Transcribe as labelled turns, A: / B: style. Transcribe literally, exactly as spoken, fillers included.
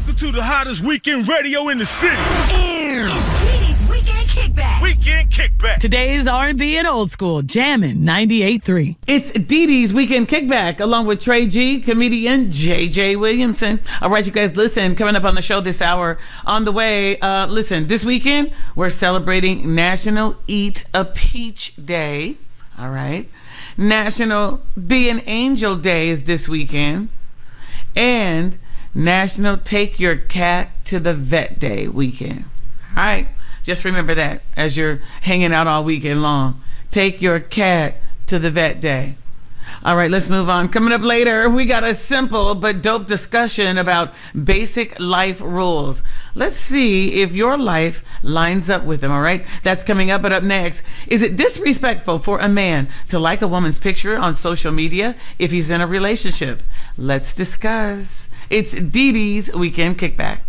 A: Welcome to the hottest weekend radio in the city.
B: Dee Dee's Weekend Kickback.
A: Weekend Kickback.
C: Today's R and B and old school, jammin' ninety-eight point three.
D: It's Dee Dee's Weekend Kickback, along with Trey G, comedian J J Williamson. All right, you guys, listen, coming up on the show this hour, on the way, uh, listen, this weekend, we're celebrating National Eat a Peach Day. All right. National Be an Angel Day is this weekend. And National Take Your Cat to the Vet Day weekend. All right. Just remember that as you're hanging out all weekend long. Take your cat to the vet day. All right, let's move on. Coming up later, we got a simple but dope discussion about basic life rules. Let's see if your life lines up with them, all right? That's coming up, but up next, is it disrespectful for a man to like a woman's picture on social media if he's in a relationship? Let's discuss. It's Dee Dee's Weekend Kickback.